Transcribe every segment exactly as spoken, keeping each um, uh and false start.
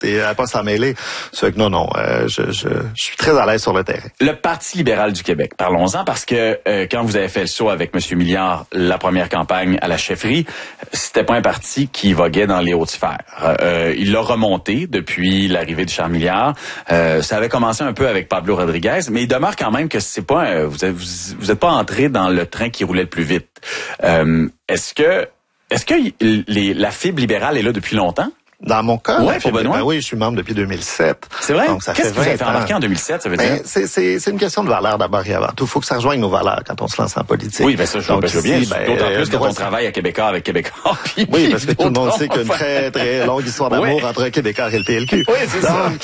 et à pas s'en mêler. C'est que non, non, euh, je, je, je suis très à l'aise sur le terrain. Le Parti libéral du Québec, parlons-en, parce que euh, quand vous avez fait le saut avec M. Milliard, la première campagne à la chefferie, c'était pas un parti qui voguait dans les hautes sphères. Euh, il l'a remonté depuis l'arrivée de Charles Milliard. Euh, ça avait commencé un peu avec Pablo Rodriguez, mais il demeure quand même que c'est pas un, vous êtes, vous, vous êtes pas entré dans le train qui roulait le plus vite. Euh, est-ce que est-ce que les, la fibre libérale est là depuis longtemps? Dans mon cas, ouais, pour Benoît. Ben oui, je suis membre depuis deux mille sept. C'est vrai? Donc, ça Qu'est-ce fait que vous avez fait ans. remarquer en deux mille sept, ça veut ben, dire? C'est, c'est, c'est une question de valeur d'abord et avant tout. Il faut que ça rejoigne nos valeurs quand on se lance en politique. Oui, ben ça, je Donc, veux bien. Ici, ben, d'autant plus euh, quand on travaille à Québécois avec Québécois. Puis, oui, parce que tout le monde sait qu'il y a une enfin... très, très longue histoire d'amour oui. entre Québécois et le P L Q. Oui, c'est donc,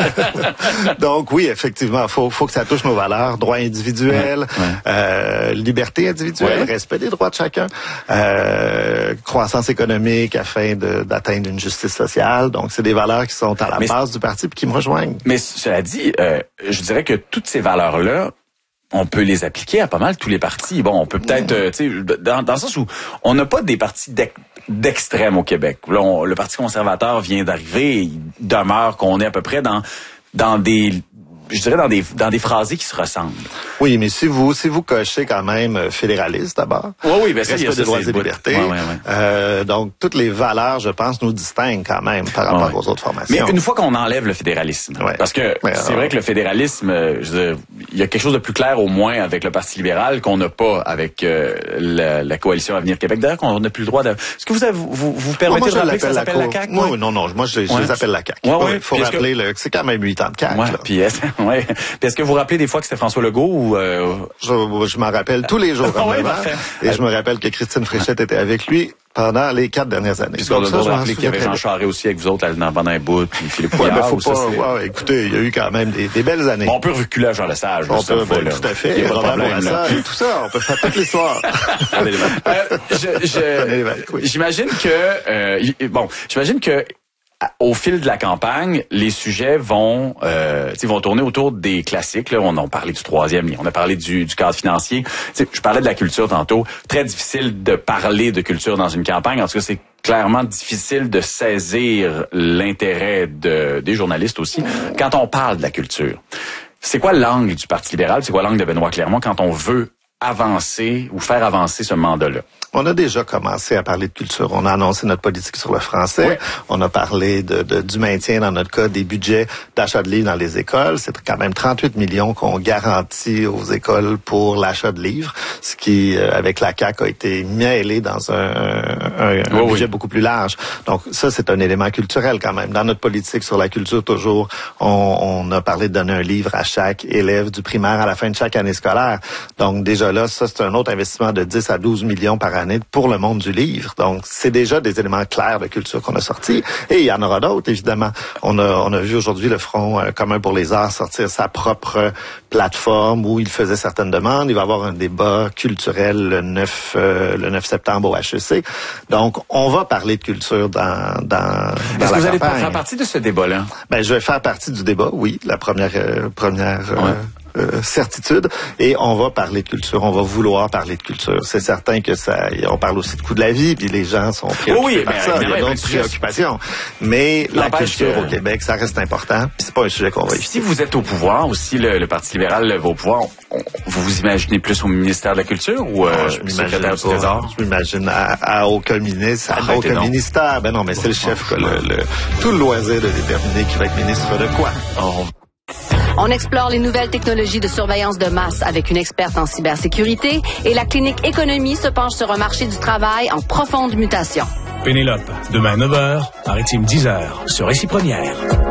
ça. Donc, oui, effectivement, faut, faut que ça touche nos valeurs. Droits individuels, ouais, ouais. Euh, liberté individuelle, ouais. respect des droits de chacun, euh, croissance économique afin de, d'atteindre une justice sociale. Donc, c'est des valeurs qui sont à la mais base du parti et qui me rejoignent. Mais cela dit, euh, je dirais que toutes ces valeurs-là, on peut les appliquer à pas mal tous les partis. Bon, on peut peut-être, euh, tu sais, dans, dans le sens où on n'a pas des partis d'extrême au Québec. Là, on, le Parti conservateur vient d'arriver, il demeure qu'on est à peu près dans dans des je dirais dans des dans des phrasés qui se ressemblent. Oui, mais si vous si vous cochez quand même fédéraliste d'abord. Oui, oui, ben ça, respect il y a des ça, droits et libertés. Ouais, ouais, ouais. Euh, donc toutes les valeurs, je pense, nous distinguent quand même par rapport ouais. aux autres formations. Mais une fois qu'on enlève le fédéralisme, ouais. parce que ouais, c'est vrai que le fédéralisme, je veux dire, il y a quelque chose de plus clair au moins avec le Parti libéral qu'on n'a pas avec euh, la, la coalition Avenir Québec. D'ailleurs, qu'on n'a plus le droit de. Est-ce que vous avez, vous vous permettez moi, moi, de rappeler que ça la s'appelle la C A Q? Oui, oui, non, non, moi je, je ouais. les appelle la C A Q. Ouais, Il ouais, faut rappeler que... le, c'est quand même huit ans de C A Q. Ouais, là. Puis est-ce, ouais. Puis est-ce que vous vous rappelez des fois que c'était François Legault ou euh... je, je m'en rappelle tous les jours comme ouais, et je me rappelle que Christine Fréchette était avec lui pendant les quatre dernières années. Puisqu'on a le rappelé qu'il y avait Jean Charest aussi avec vous autres là, pendant un bout, puis Philippe Couillard. Ouais, ben, faut pas, ouais, écoutez, il y a eu quand même des, des belles années. Bon, on peut reculer à Jean Lesage. On peut, ben, tout à fait. Il y a Robert Bourassa et tout ça. On peut faire toute l'histoire. euh, je, je, oui. J'imagine que, euh, bon, j'imagine que au fil de la campagne, les sujets vont euh, vont tourner autour des classiques. Là, on a parlé du troisième lien, on a parlé du, du cadre financier. T'sais, je parlais de la culture tantôt. Très difficile de parler de culture dans une campagne. En tout cas, c'est clairement difficile de saisir l'intérêt de, des journalistes aussi quand on parle de la culture. C'est quoi l'angle du Parti libéral? C'est quoi l'angle de Benoît Clermont quand on veut avancer ou faire avancer ce mandat-là? On a déjà commencé à parler de culture. On a annoncé notre politique sur le français. Oui. On a parlé de, de, du maintien, dans notre cas, des budgets d'achat de livres dans les écoles. C'est quand même trente-huit millions qu'on garantit aux écoles pour l'achat de livres, ce qui, avec la C A Q, a été mêlé dans un, un, un oui, budget oui. beaucoup plus large. Donc ça, c'est un élément culturel quand même. Dans notre politique sur la culture, toujours, on, on a parlé de donner un livre à chaque élève du primaire à la fin de chaque année scolaire. Donc déjà là, ça, c'est un autre investissement de dix à douze millions par année pour le monde du livre. Donc, c'est déjà des éléments clairs de culture qu'on a sortis. Et il y en aura d'autres, évidemment. On a, on a vu aujourd'hui le Front euh, commun pour les arts sortir sa propre plateforme où il faisait certaines demandes. Il va y avoir un débat culturel le neuf, euh, le neuf septembre au H E C. Donc, on va parler de culture dans, dans, dans Est-ce la que vous campagne. allez faire partie de ce débat-là? Ben, je vais faire partie du débat, oui. La première, euh, première, ouais. euh, Euh, certitude, et on va parler de culture, on va vouloir parler de culture. C'est certain que ça, on parle aussi de coût de la vie, puis les gens sont préoccupés oui, par mais, ça, mais, il y a d'autres préoccupations. Mais la culture que... au Québec, ça reste important, puis c'est pas un sujet qu'on va éviter. Si vous êtes au pouvoir, ou si le, le Parti libéral va au pouvoir, on, vous vous imaginez plus au ministère de la Culture ou euh, je secrétaire du Trésor? Je m'imagine à, à aucun ministre, à Arrêtez aucun donc. ministère. Ben non, mais c'est le chef qui a le, le, tout le loisir de déterminer qui va être ministre de quoi. Oh. On explore les nouvelles technologies de surveillance de masse avec une experte en cybersécurité et la clinique Économie se penche sur un marché du travail en profonde mutation. Pénélope, demain à neuf heures, Maritime dix heures, sur Récit Première.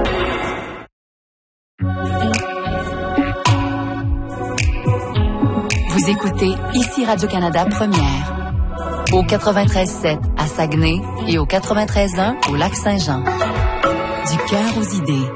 Vous écoutez ici Radio-Canada Première. Au quatre-vingt-treize sept à Saguenay et au quatre-vingt-treize un au Lac-Saint-Jean. Du cœur aux idées.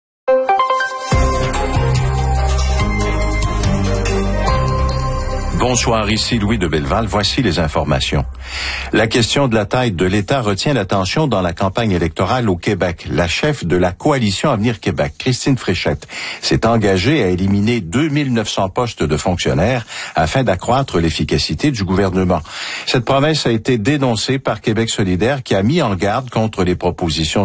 Bonjour. Bonsoir, ici Louis de Belleval. Voici les informations. La question de la taille de l'État retient l'attention dans la campagne électorale au Québec. La chef de la coalition Avenir Québec, Christine Fréchette, s'est engagée à éliminer deux mille neuf cents postes de fonctionnaires afin d'accroître l'efficacité du gouvernement. Cette promesse a été dénoncée par Québec solidaire qui a mis en garde contre les propositions